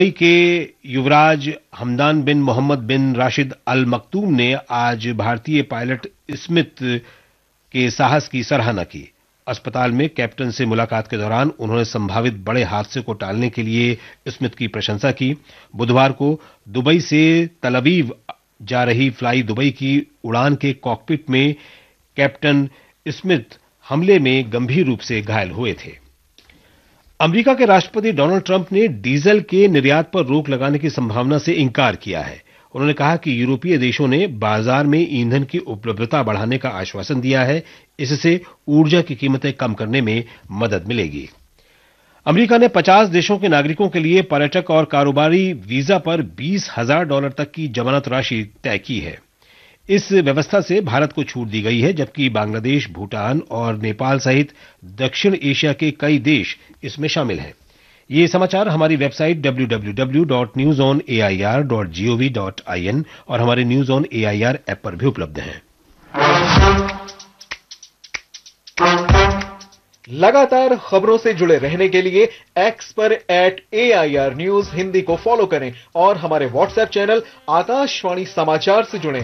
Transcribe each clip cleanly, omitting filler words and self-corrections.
के युवराज हमदान बिन मोहम्मद बिन राशिद अल मक्तूम ने आज भारतीय पायलट स्मिथ के साहस की सराहना की। अस्पताल में कैप्टन से मुलाकात के दौरान उन्होंने संभावित बड़े हादसे को टालने के लिए स्मिथ की प्रशंसा की। बुधवार को दुबई से तल अवीव जा रही फ्लाई दुबई की उड़ान के कॉकपिट में कैप्टन स्मिथ हमले में गंभीर रूप से घायल हुए थे। अमेरिका के राष्ट्रपति डोनाल्ड ट्रंप ने डीजल के निर्यात पर रोक लगाने की संभावना से इंकार किया है। उन्होंने कहा कि यूरोपीय देशों ने बाजार में ईंधन की उपलब्धता बढ़ाने का आश्वासन दिया है। इससे ऊर्जा की कीमतें कम करने में मदद मिलेगी। अमेरिका ने 50 देशों के नागरिकों के लिए पर्यटक और कारोबारी वीजा पर $20,000 तक की जमानत राशि तय की है। इस व्यवस्था से भारत को छूट दी गई है, जबकि बांग्लादेश, भूटान और नेपाल सहित दक्षिण एशिया के कई देश इसमें शामिल हैं। ये समाचार हमारी वेबसाइट www.newsonair.gov.in और हमारे न्यूज ऑन एआईआर ऐप पर भी उपलब्ध हैं। लगातार खबरों से जुड़े रहने के लिए एक्स पर @AIR न्यूज हिंदी को फॉलो करें और हमारे व्हाट्सएप चैनल आकाशवाणी समाचार से जुड़ें।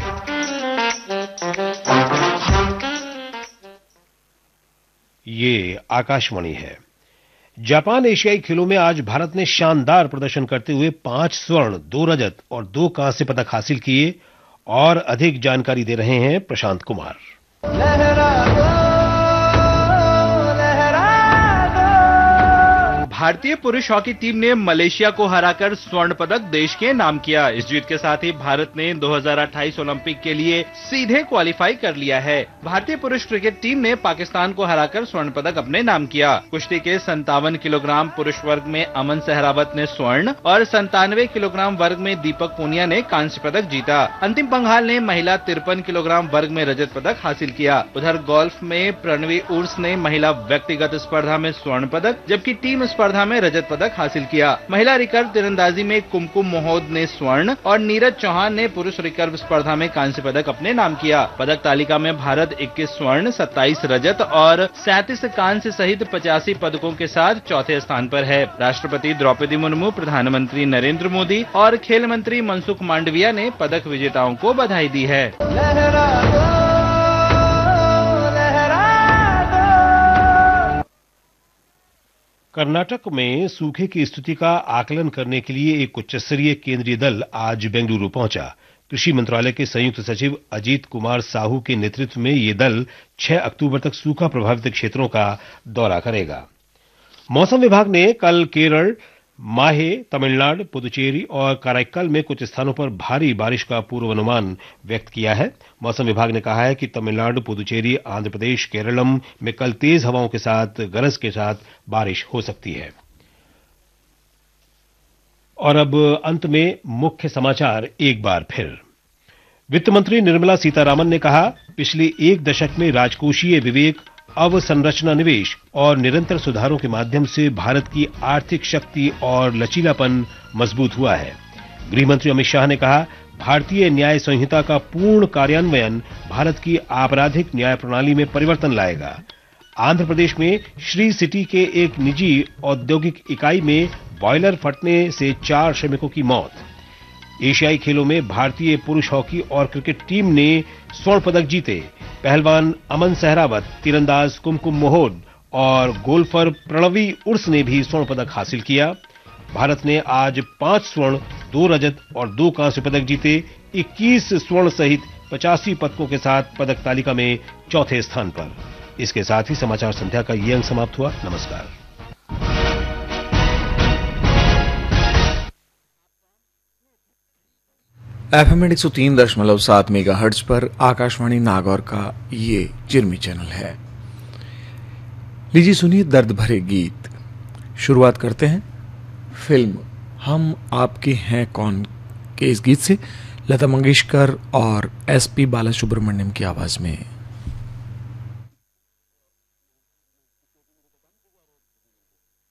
ये आकाशवाणी है। जापान एशियाई खेलों में आज भारत ने शानदार प्रदर्शन करते हुए 5 स्वर्ण, 2 रजत और 2 कांस्य पदक हासिल किए। और अधिक जानकारी दे रहे हैं प्रशांत कुमार। भारतीय पुरुष हॉकी टीम ने मलेशिया को हराकर स्वर्ण पदक देश के नाम किया। इस जीत के साथ ही भारत ने 2028 ओलंपिक के लिए सीधे क्वालिफाई कर लिया है। भारतीय पुरुष क्रिकेट टीम ने पाकिस्तान को हराकर स्वर्ण पदक अपने नाम किया। कुश्ती के 57 किलोग्राम पुरुष वर्ग में अमन सहरावत ने स्वर्ण और 97 किलोग्राम वर्ग में दीपक पूनिया ने कांस्य पदक जीता। अंतिम पंघाल ने महिला 53 किलोग्राम वर्ग में रजत पदक हासिल किया। उधर गोल्फ में प्रणवी उर्स ने महिला व्यक्तिगत स्पर्धा में स्वर्ण पदक, जबकि टीम स्पर्धा में रजत पदक हासिल किया। महिला रिकर्व तीरंदाजी में कुमकुम मोहोद ने स्वर्ण और नीरज चौहान ने पुरुष रिकर्व स्पर्धा में कांस्य पदक अपने नाम किया। पदक तालिका में भारत 21 स्वर्ण, 27 रजत और 37 कांस्य सहित 85 पदकों के साथ चौथे स्थान पर है। राष्ट्रपति द्रौपदी मुर्मू, प्रधानमंत्री नरेंद्र मोदी और खेल मंत्री मनसुख मांडविया ने पदक विजेताओं को बधाई दी है। कर्नाटक में सूखे की स्थिति का आकलन करने के लिए एक उच्च स्तरीय केंद्रीय दल आज बेंगलुरु पहुंचा। कृषि मंत्रालय के संयुक्त सचिव अजीत कुमार साहू के नेतृत्व में यह दल 6 अक्टूबर तक सूखा प्रभावित क्षेत्रों का दौरा करेगा। मौसम विभाग ने कल केरल, माहे, तमिलनाडु, पुदुचेरी और कराईकल में कुछ स्थानों पर भारी बारिश का पूर्वानुमान व्यक्त किया है। मौसम विभाग ने कहा है कि तमिलनाडु, पुदुचेरी, आंध्र प्रदेश, केरलम में कल तेज हवाओं के साथ गरज के साथ बारिश हो सकती है। और अब अंत में मुख्य समाचार एक बार फिर। वित्त मंत्री निर्मला सीतारामन ने कहा, पिछले 1 दशक में राजकोषीय विवेक, अवसंरचना निवेश और निरंतर सुधारों के माध्यम से भारत की आर्थिक शक्ति और लचीलापन मजबूत हुआ है। गृहमंत्री अमित शाह ने कहा, भारतीय न्याय संहिता का पूर्ण कार्यान्वयन भारत की आपराधिक न्याय प्रणाली में परिवर्तन लाएगा। आंध्र प्रदेश में श्री सिटी के एक निजी औद्योगिक इकाई में बॉयलर फटने से 4 श्रमिकों की मौत। एशियाई खेलों में भारतीय पुरुष हॉकी और क्रिकेट टीम ने स्वर्ण पदक जीते। पहलवान अमन सहरावत, तीरंदाज कुमकुम मोहोड और गोल्फर प्रणवी उर्स ने भी स्वर्ण पदक हासिल किया। भारत ने आज 5 स्वर्ण, 2 रजत और 2 कांस्य पदक जीते। 21 स्वर्ण सहित 85 पदकों के साथ पदक तालिका में चौथे स्थान पर। इसके साथ ही समाचार संध्या का ये अंक समाप्त हुआ। नमस्कार। FM 103.7 मेगाहर्ट्ज पर आकाशवाणी नागौर का ये जिरमी चैनल है। लीजिए सुनिए दर्द भरे गीत। शुरुआत करते हैं फिल्म हम आपके हैं कौन के इस गीत से, लता मंगेशकर और SP बालासुब्रमण्यम की आवाज में।